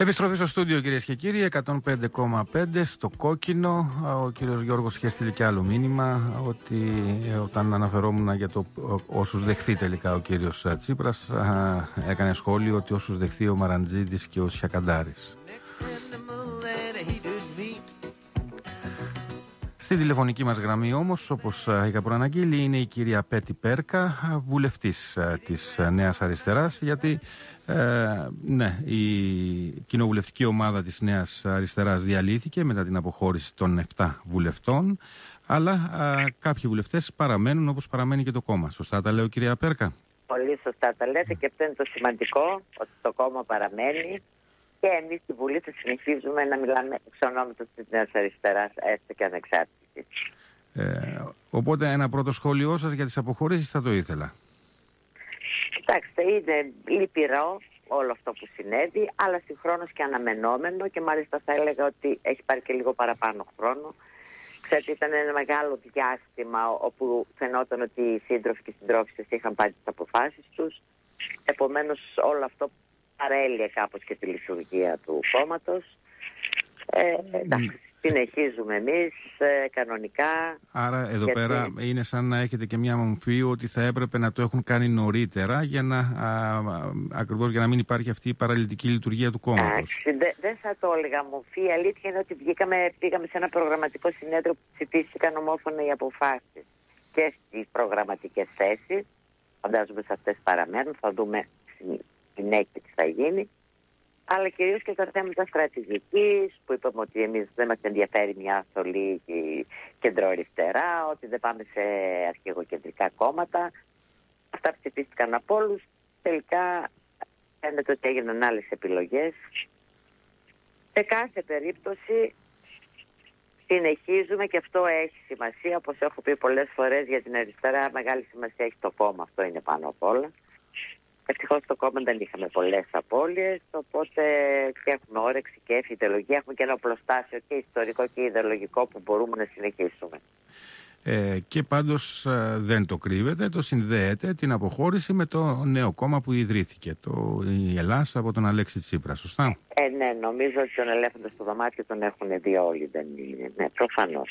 Επιστροφή στο στούντιο, κυρίες και κύριοι, 105,5 στο κόκκινο. Ο κύριος Γιώργος είχε στείλει και άλλο μήνυμα, ότι όταν αναφερόμουν για το όσους δεχθεί τελικά ο κύριος Τσίπρας, έκανε σχόλιο ότι όσους δεχθεί ο Μαραντζίδης και ο Σιακαντάρης. Στη τηλεφωνική μας γραμμή όμως, όπως είχα προαναγγείλει, είναι η κυρία Πέτη Πέρκα, βουλευτής της Νέας Αριστεράς, γιατί ναι, η κοινοβουλευτική ομάδα της Νέας Αριστεράς διαλύθηκε μετά την αποχώρηση των 7 βουλευτών, αλλά κάποιοι βουλευτές παραμένουν, όπως παραμένει και το κόμμα. Σωστά τα λέω, κυρία Πέρκα? Πολύ σωστά τα λέτε, και αυτό είναι το σημαντικό, ότι το κόμμα παραμένει και εμείς στη Βουλή θα συνεχίζουμε να μιλάμε εξ ονόματος της Νέας Αριστεράς, έστω και ανεξάρτητη. Οπότε ένα πρώτο σχόλιο σας για τις αποχωρήσεις θα το ήθελα. Κοιτάξτε, είναι λυπηρό όλο αυτό που συνέβη, αλλά συγχρόνως και αναμενόμενο, και μάλιστα θα έλεγα ότι έχει πάρει και λίγο παραπάνω χρόνο. Ξέρετε, ήταν ένα μεγάλο διάστημα όπου φαινόταν ότι οι σύντροφοι και οι συντρόφισσες είχαν πάρει τις αποφάσεις τους. Επομένως όλο αυτό παρέλυε κάπως και τη λειτουργία του κόμματος. Εντάξει, συνεχίζουμε εμείς κανονικά. Άρα εδώ πέρα είναι σαν να έχετε και μια μομφή ότι θα έπρεπε να το έχουν κάνει νωρίτερα, για να, ακριβώς για να μην υπάρχει αυτή η παραλυτική λειτουργία του κόμματος. Δεν θα το έλεγα μομφή. Η αλήθεια είναι ότι πήγαμε σε ένα προγραμματικό συνέδριο που ψηφίστηκαν ομόφωνα οι αποφάσεις και στις προγραμματικές θέσεις. Φαντάζομαι σε αυτές παραμένουν, θα δούμε συνέχεια τι θα γίνει. Αλλά κυρίως και τα θέματα στρατηγικής, που είπαμε ότι εμείς δεν μας ενδιαφέρει μια θολή κεντροαριστερά, ότι δεν πάμε σε αρχηγοκεντρικά κόμματα. Αυτά ψηφίστηκαν από όλους. Τελικά φαίνεται ότι έγιναν άλλες επιλογές. Σε κάθε περίπτωση συνεχίζουμε, και αυτό έχει σημασία, όπως έχω πει πολλές φορές, για την αριστερά μεγάλη σημασία έχει το κόμμα, αυτό είναι πάνω απ' όλα. Ευτυχώς στο κόμμα δεν είχαμε πολλές απώλειες, οπότε και έχουμε όρεξη και ιδεολογία, έχουμε και ένα οπλοστάσιο και ιστορικό και ιδεολογικό που μπορούμε να συνεχίσουμε. Και πάντως δεν το κρύβετε, το συνδέετε την αποχώρηση με το νέο κόμμα που ιδρύθηκε, η Ελλάς, από τον Αλέξη Τσίπρα, σωστά? Ναι, νομίζω ότι τον ελέφαντα στο δωμάτιο τον έχουν δει όλοι, δεν είναι? Ναι, προφανώς.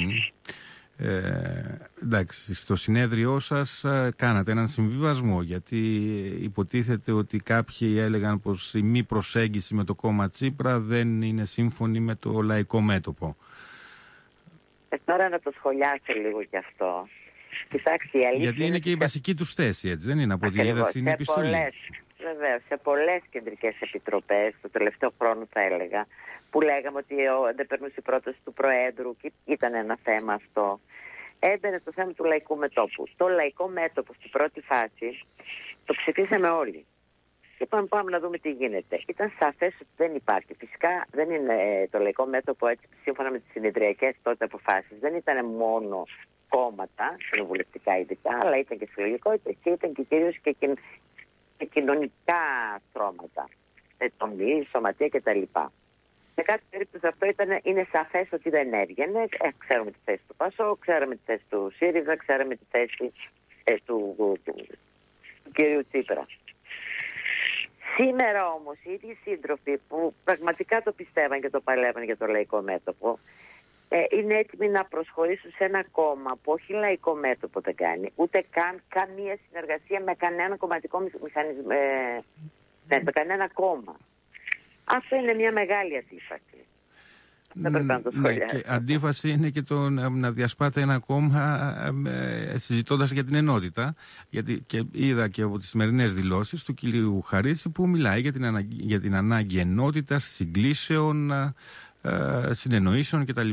Εντάξει, στο συνέδριό σας κάνατε έναν συμβιβασμό, γιατί υποτίθεται ότι κάποιοι έλεγαν πως η μη προσέγγιση με το κόμμα Τσίπρα δεν είναι σύμφωνη με το λαϊκό μέτωπο. Τώρα να το σχολιάσω λίγο κι αυτό. Κοιτάξτε, η αλήθεια γιατί είναι και η βασική τους θέση, έτσι δεν είναι? Από ό,τι είδα στην επιστολή. Βεβαίως, σε πολλές κεντρικές επιτροπές, το τελευταίο χρόνο θα έλεγα, που λέγαμε ότι δεν περνούσε η πρόταση του Προέδρου, και ήταν ένα θέμα αυτό. Έμπαινε το θέμα του λαϊκού μετώπου. Το λαϊκό μέτωπο στην πρώτη φάση το ψηφίσαμε όλοι. Και πάμε να δούμε τι γίνεται. Ήταν σαφές ότι δεν υπάρχει. Φυσικά δεν είναι το λαϊκό μέτωπο, έτσι, σύμφωνα με τις συνεδριακές τότε αποφάσεις. Δεν ήταν μόνο κόμματα, κοινοβουλευτικά ειδικά, αλλά ήταν και συλλογικότητα και ήταν και κυρίως και κοινωνικά στρώματα. Τομείς, σωματεία κτλ. Σε κάθε περίπτωση αυτό είναι σαφές ότι δεν έβγαινε. Ξέρουμε τη θέση του ΠΑΣΟ, ξέραμε τη θέση του ΣΥΡΙΖΑ, ξέραμε τη θέση του κυρίου Τσίπρα. Σήμερα όμως οι ίδιοι σύντροφοι που πραγματικά το πιστεύαν και το παλεύαν για το λαϊκό μέτωπο, είναι έτοιμοι να προσχωρήσουν σε ένα κόμμα που όχι λαϊκό μέτωπο δεν κάνει, ούτε καν καμία συνεργασία με κανένα κομματικό μηχανισμό, με κανένα κόμμα. Αυτό είναι μια μεγάλη αντίφαση. Δεν πρέπει να το σχολιάσω. Και αντίφαση είναι και το να διασπάται ένα κόμμα συζητώντας για την ενότητα. Γιατί και είδα και από τις σημερινές δηλώσεις του κυρίου Χαρίτση που μιλάει για την ανάγκη ενότητας, συγκλήσεων, συνεννοήσεων κτλ.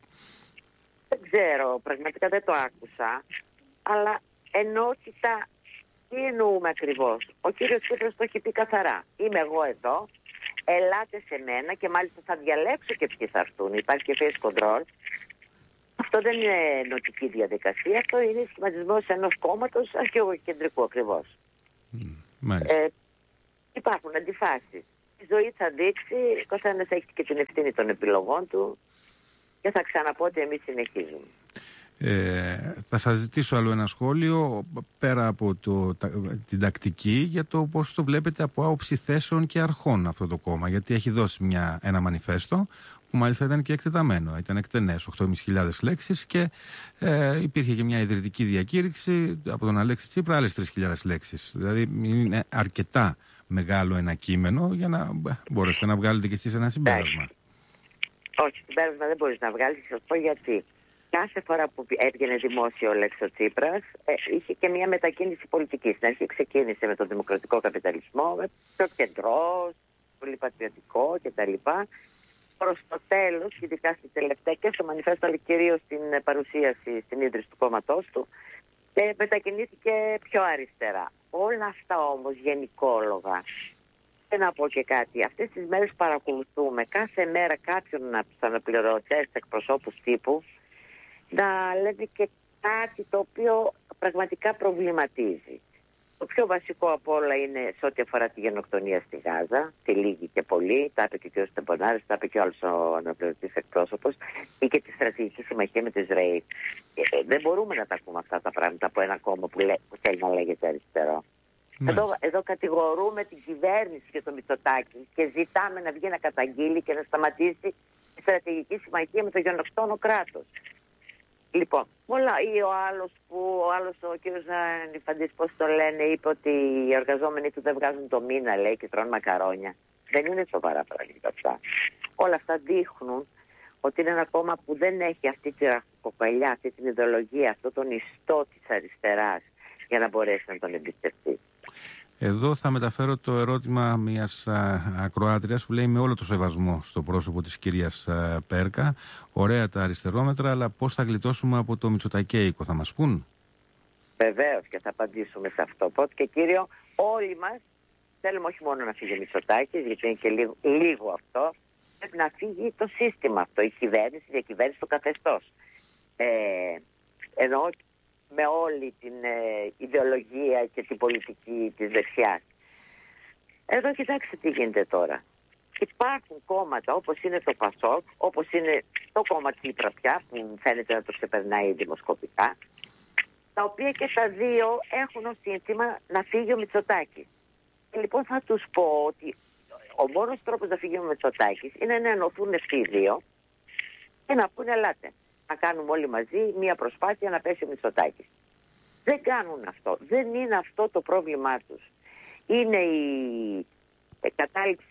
Δεν ξέρω, πραγματικά δεν το άκουσα. Αλλά ενότητα, τι εννοούμε ακριβώς? Ο κύριος Τσίπρας το έχει πει καθαρά. Είμαι εγώ εδώ. Ελάτε σε μένα, και μάλιστα θα διαλέξω και ποιοι θα έρθουν. Υπάρχει και face control. Αυτό δεν είναι ενωτική διαδικασία. Αυτό είναι σχηματισμός ενός κόμματος αρχαιοκεντρικού ακριβώς. Υπάρχουν αντιφάσεις. Η ζωή θα δείξει, ο καθένας έχει και την ευθύνη των επιλογών του, και θα ξαναπώ ότι εμείς συνεχίζουμε. Θα σας ζητήσω άλλο ένα σχόλιο πέρα από την τακτική για το πώς το βλέπετε από άποψη θέσεων και αρχών αυτό το κόμμα, γιατί έχει δώσει ένα μανιφέστο που μάλιστα ήταν και εκτεταμένο, ήταν εκτενές, 8.500 λέξεις και υπήρχε και μια ιδρυτική διακήρυξη από τον Αλέξη Τσίπρα, άλλες 3.000 λέξεις. Δηλαδή είναι αρκετά μεγάλο ένα κείμενο για να μπορέσετε να βγάλετε κι εσείς ένα συμπέρασμα. Όχι, συμπέρασμα δεν μπορείς να βγάλεις, θα σας πω γιατί. Κάθε φορά που έβγαινε δημόσιο ο Λέξο Τσίπρας, είχε και μια μετακίνηση πολιτική. Στην αρχή ξεκίνησε με τον δημοκρατικό καπιταλισμό, με πιο κεντρός, πολύ πατριωτικό κτλ. Προς το τέλος, ειδικά στη τελευταία και στο μανιφέστο, αλλά κυρίως στην παρουσίαση, στην ίδρυση του κόμματός του, μετακινήθηκε πιο αριστερά. Όλα αυτά όμως γενικόλογα. Και να πω και κάτι, αυτές τις μέρες παρακολουθούμε κάθε μέρα κάποιον από τους αναπληρωτές εκπροσώπους τύπου να λένε και κάτι το οποίο πραγματικά προβληματίζει. Το πιο βασικό από όλα είναι σε ό,τι αφορά τη γενοκτονία στη Γάζα, τη λίγη και πολύ, τα είπε και ο κ. Στεμπονάρης, τα είπε και ο άλλος ο αναπληρωτής εκπρόσωπος, ή και τη στρατηγική συμμαχία με το Ισραήλ. Δεν μπορούμε να τα ακούμε αυτά τα πράγματα από ένα κόμμα που θέλει να λέγεται αριστερό. Εδώ κατηγορούμε την κυβέρνηση και το Μητσοτάκη και ζητάμε να βγει να καταγγείλει και να σταματήσει τη στρατηγική συμμαχία με το γενοκτόνο κράτος. Λοιπόν, ή ο άλλος ο κύριος Νιφαντής, πώς το λένε, είπε ότι οι εργαζόμενοι του δεν βγάζουν το μήνα, λέει, και τρώνε μακαρόνια. Δεν είναι σοβαρά πράγματα αυτά. Όλα αυτά δείχνουν ότι είναι ένα κόμμα που δεν έχει αυτή τη ραχοκοκαλιά, αυτή την ιδεολογία, αυτό τον ιστό της αριστεράς για να μπορέσει να τον εμπιστευτεί. Εδώ θα μεταφέρω το ερώτημα μιας ακροάτριας που λέει με όλο το σεβασμό στο πρόσωπο της κυρίας Πέρκα. Ωραία τα αριστερόμετρα, αλλά πώς θα γλιτώσουμε από το μητσοτακέικο, θα μας πούν? Βεβαίως και θα απαντήσουμε σε αυτό. Πρώτο και κύριο, όλοι μας θέλουμε όχι μόνο να φύγει ο Μητσοτάκης, γιατί είναι και λίγο αυτό, πρέπει να φύγει το σύστημα αυτό, η κυβέρνηση, η διακυβέρνηση, το καθεστώς. Εννοώ με όλη την ιδεολογία και την πολιτική της δεξιάς. Εδώ κοιτάξτε τι γίνεται τώρα. Υπάρχουν κόμματα όπως είναι το ΠΑΣΟΚ, όπως είναι το κόμμα Τσίπρα πια, που φαίνεται να το ξεπερνάει δημοσκοπικά, τα οποία και τα δύο έχουν ως σύνθημα να φύγει ο Μητσοτάκης. Και λοιπόν θα τους πω ότι ο μόνος τρόπος να φύγει ο Μητσοτάκης είναι να ενωθούν αυτοί οι δύο και να πούνε ελάτε, να κάνουμε όλοι μαζί μια προσπάθεια να πέσει ο Μητσοτάκης. Δεν κάνουν αυτό. Δεν είναι αυτό το πρόβλημά τους. Είναι η κατάληξη,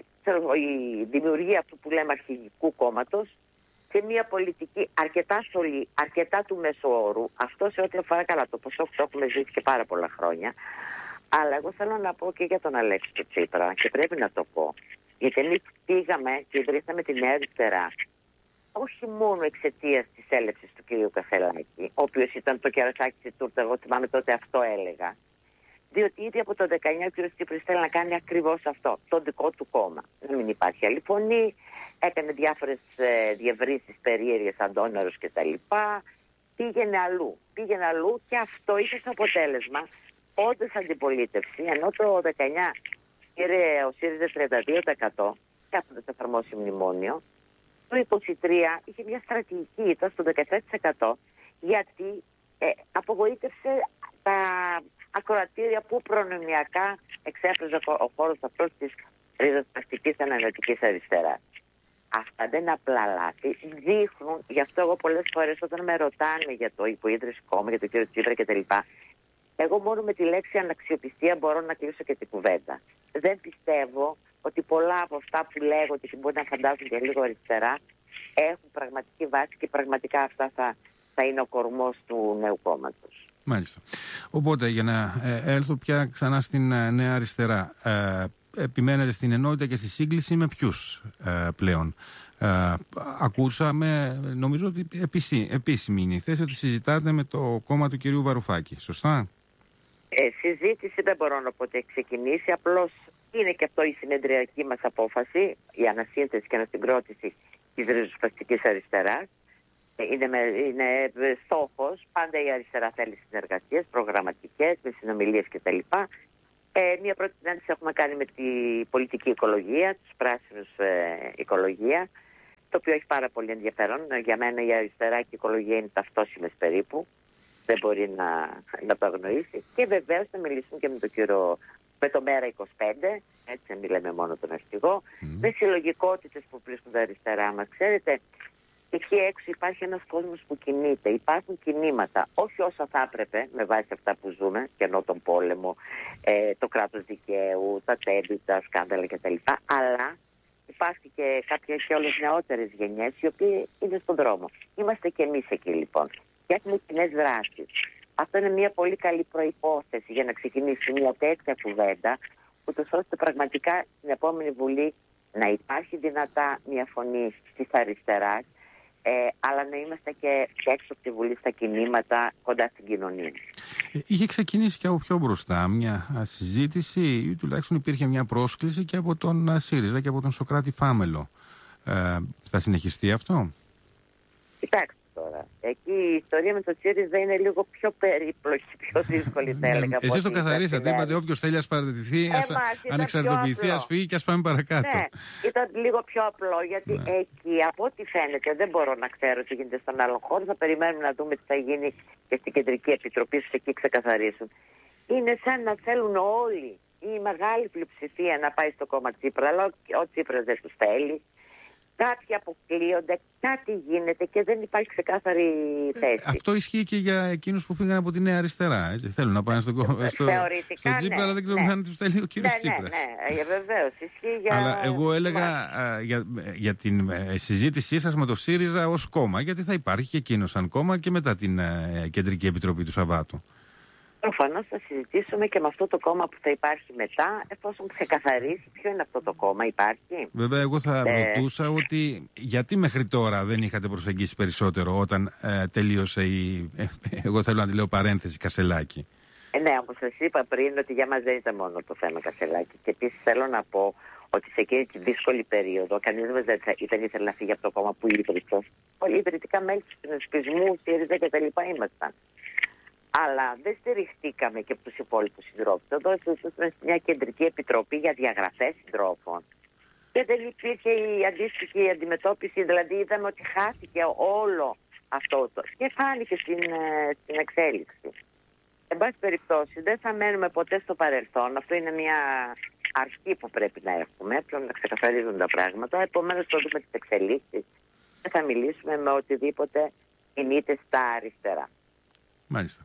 η δημιουργία αυτού που λέμε αρχηγικού κόμματος σε μια πολιτική αρκετά στολή, αρκετά του μεσοόρου. Αυτό σε ό,τι αφορά καλά το ποσό που το έχουμε ζήσει και πάρα πολλά χρόνια. Αλλά εγώ θέλω να πω και για τον Αλέξη του Τσίπρα και πρέπει να το πω. Γιατί εμείς πήγαμε και ιδρύσαμε τη Νέα Αριστερά όχι μόνο εξαιτίας της έλευσης του κ. Κασελάκη, ο οποίος ήταν το κερασάκι της τούρτα, εγώ θυμάμαι τότε αυτό έλεγα. Διότι ήδη από το 19 ο κ. Τσίπρας θέλει να κάνει ακριβώς αυτό, το δικό του κόμμα. Να μην υπάρχει άλλη φωνή, έκανε διάφορες διευρύσεις περίεργες, αντόνερους κτλ. Πήγαινε αλλού και αυτό είχε σαν αποτέλεσμα όντως αντιπολίτευση, ενώ το 19 πήρε ο ΣΥΡΙΖΑ 32% και αυτό δεν θα εφαρμόσει μνημόνιο. Το 23 είχε μια στρατηγική ήττα στο 17% γιατί απογοήτευσε τα ακροατήρια που προνομιακά εξέφραζε ο χώρος αυτός της ριζοσπαστικής αναλυτικής αριστεράς. Αυτά δεν είναι απλά λάθη, δείχνουν, γι' αυτό εγώ πολλές φορές όταν με ρωτάνε για το υποίδρυση κόμμα, για τον κύριο Τσίπρα κτλ. Εγώ μόνο με τη λέξη αναξιοπιστία μπορώ να κλείσω και την κουβέντα. Δεν πιστεύω ότι πολλά από αυτά που λέγονται και μπορεί να φαντάζουν και λίγο αριστερά έχουν πραγματική βάση και πραγματικά αυτά θα είναι ο κορμός του νέου κόμματος. Μάλιστα. Οπότε για να έλθω πια ξανά στην Νέα Αριστερά, επιμένετε στην ενότητα και στη σύγκληση με ποιους πλέον? Ακούσαμε, νομίζω ότι επίσημη είναι η θέση ότι συζητάτε με το κόμμα του κυρίου Βαρουφάκη, σωστά? Συζήτηση δεν μπορώ να πω ότι έχει ξεκινήσει, απλώς είναι και αυτό η συνεδριακή μας απόφαση, η ανασύνθεση και ανασυγκρότηση της ριζοσπαστικής αριστεράς. Είναι στόχος, πάντα η αριστερά θέλει συνεργασίες, προγραμματικές, με συνομιλίες κτλ. Μια πρώτη συνάντηση έχουμε κάνει με την πολιτική οικολογία, τους πράσινους οικολογία. το οποίο έχει πάρα πολύ ενδιαφέρον. Για μένα η αριστερά και η οικολογία είναι ταυτόσιμες περίπου. Δεν μπορεί να το αγνοήσει. Και βεβαίως θα μιλήσουμε και με το Μέρα 25, έτσι δεν μιλάμε μόνο τον αρχηγό, με συλλογικότητες που βρίσκονται αριστερά μας. Ξέρετε, εκεί έξω υπάρχει ένας κόσμος που κινείται. Υπάρχουν κινήματα, όχι όσα θα έπρεπε με βάση αυτά που ζούμε, κενό τον πόλεμο, το κράτος δικαίου, τα τέμπη, τα σκάνδαλα κτλ. Αλλά υπάρχει και κάποιες και όλες νεότερες γενιές οι οποίοι είναι στον δρόμο. Είμαστε και εμείς εκεί λοιπόν. Και έχουμε κοινές δράσεις. Αυτό είναι μια πολύ καλή προϋπόθεση για να ξεκινήσει μια τέτοια κουβέντα, ούτως ώστε πραγματικά στην επόμενη Βουλή να υπάρχει δυνατά μια φωνή της αριστεράς, αλλά να είμαστε και έξω από τη Βουλή στα κινήματα κοντά στην κοινωνία. Είχε ξεκινήσει και από πιο μπροστά μια συζήτηση, ή τουλάχιστον υπήρχε μια πρόσκληση και από τον ΣΥΡΙΖΑ και από τον Σωκράτη Φάμελο. Θα συνεχιστεί αυτό? Κοιτάξτε τώρα, εκεί η ιστορία με το ΣΥΡΙΖΑ είναι λίγο πιο περίπλοκη, πιο δύσκολη θα έλεγα. Εσείς το καθαρίσατε, είπατε όποιος θέλει ας παρατηρηθεί, αν εξαρτοποιηθεί, ας φύγει και ας πάμε παρακάτω. Ναι, ήταν λίγο πιο απλό, γιατί εκεί από ό,τι φαίνεται, δεν μπορώ να ξέρω τι γίνεται στον άλλο χώρο, θα περιμένουμε να δούμε τι θα γίνει και στην Κεντρική Επιτροπή, στους εκεί ξεκαθαρίσουν. Είναι σαν να θέλουν όλοι, η μεγάλη πλειοψηφία να πάει στο κόμμα Τσίπρα, αλλά ο Τσίπρας δεν τους θέλει. Κάποιοι αποκλείονται, κάτι γίνεται και δεν υπάρχει ξεκάθαρη θέση. Αυτό ισχύει και για εκείνους που φύγαν από τη Νέα Αριστερά. Έτσι. Θέλουν να πάνε στο Τσίπρα, ναι, αλλά δεν ξέρουν αν τους θέλει ο κύριος Τσίπρας. Ναι, βεβαίως. Ισχύει για... Αλλά εγώ έλεγα για την συζήτησή σας με το ΣΥΡΙΖΑ ως κόμμα, γιατί θα υπάρχει και εκείνο σαν κόμμα και μετά την Κεντρική Επιτροπή του Σαββάτου. Προφανώς θα συζητήσουμε και με αυτό το κόμμα που θα υπάρχει μετά, εφόσον ξεκαθαρίσει ποιο είναι αυτό το κόμμα, υπάρχει. Βέβαια, εγώ θα ρωτούσα ότι γιατί μέχρι τώρα δεν είχατε προσεγγίσει περισσότερο όταν τελείωσε εγώ θέλω να τη λέω παρένθεση, Κασελάκη. Ναι, όπως σας είπα πριν, ότι για μας δεν ήταν μόνο το θέμα Κασελάκη. Και επίσης θέλω να πω ότι σε εκείνη τη δύσκολη περίοδο κανείς μας δεν ήθελε να φύγει από το κόμμα που ιδρύτηκε. Όλοι ιδρυτικά μέλη του συνασπισμού, ΣΥΡΙΖΑ κτλ. Ήμασταν. Αλλά δεν στηριχτήκαμε και από τους υπόλοιπους συντρόφους. Εδώ ήσασταν μια Κεντρική Επιτροπή για διαγραφές συντρόφων. Και δεν υπήρχε η αντίστοιχη αντιμετώπιση, δηλαδή είδαμε ότι χάθηκε όλο αυτό και φάνηκε στην εξέλιξη. Εν πάση περιπτώσει, δεν θα μένουμε ποτέ στο παρελθόν. Αυτό είναι μια αρχή που πρέπει να έχουμε, πλέον να ξεκαθαρίζουν τα πράγματα. Επομένως, θα δούμε τις εξελίξεις και θα μιλήσουμε με οτιδήποτε κινείται στα αριστερά. Μάλιστα.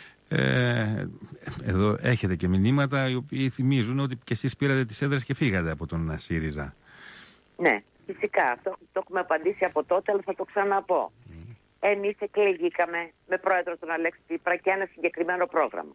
Εδώ έχετε και μηνύματα οι οποίοι θυμίζουν ότι και εσείς πήρατε τις έδρες και φύγατε από τον ΣΥΡΙΖΑ. Ναι, φυσικά. Αυτό το έχουμε απαντήσει από τότε, αλλά θα το ξαναπώ. Εμείς εκλεγήκαμε με πρόεδρο τον Αλέξη Τσίπρα και ένα συγκεκριμένο πρόγραμμα.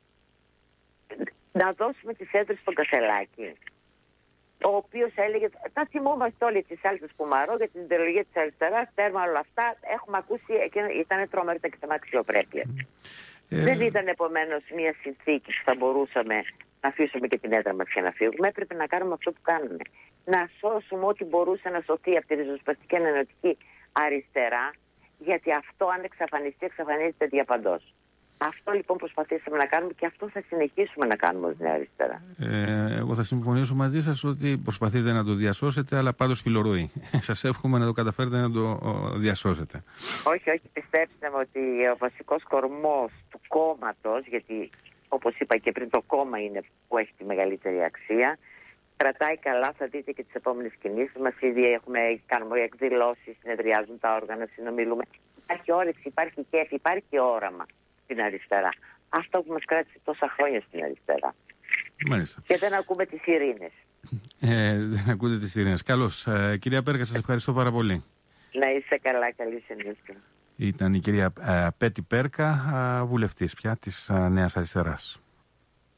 Να δώσουμε τις έδρες στον Κασελάκη, ο οποίος έλεγε, θα θυμόμαστε όλοι τις Άλσες Κουμαρό για την ιδεολογία της αριστεράς, τέρμα όλα αυτά, έχουμε ακούσει, ήταν τρομερό και θέμα αξιοπρέπεια. Δεν ήταν επομένως μια συνθήκη που θα μπορούσαμε να αφήσουμε και την έδρα μας και να φύγουμε. Έπρεπε να κάνουμε αυτό που κάνουμε. Να σώσουμε ό,τι μπορούσε να σωθεί από τη ριζοσπαστική ανανεωτική αριστερά, γιατί αυτό αν εξαφανιστεί, εξαφανίζεται διαπαντός. Αυτό λοιπόν προσπαθήσαμε να κάνουμε και αυτό θα συνεχίσουμε να κάνουμε ως Νέα Αριστερά. Εγώ θα συμφωνήσω μαζί σας ότι προσπαθείτε να το διασώσετε, αλλά πάντως φιλορροεί. Σας εύχομαι να το καταφέρετε να το διασώσετε. Όχι, πιστέψτε με ότι ο βασικός κορμός του κόμματος, γιατί όπως είπα και πριν το κόμμα είναι που έχει τη μεγαλύτερη αξία, κρατάει καλά, θα δείτε και τις επόμενες κινήσεις μας. Ήδη κάνουμε εκδηλώσεις, συνεδριάζουν τα όργανα, συνομιλούμε. Υπάρχει όρεξη, υπάρχει κέφι, υπάρχει όραμα στην αριστερά. Αυτό που μας κράτησε τόσα χρόνια στην αριστερά. Μάλιστα. Και δεν ακούμε τις ειρήνες. Δεν ακούτε τις ειρήνες. Καλώς. Κυρία Πέρκα, σας ευχαριστώ πάρα πολύ. Να είστε καλά, καλή συνέχεια. Ήταν η κυρία Πέτη Πέρκα, βουλευτής πια της Νέας Αριστεράς.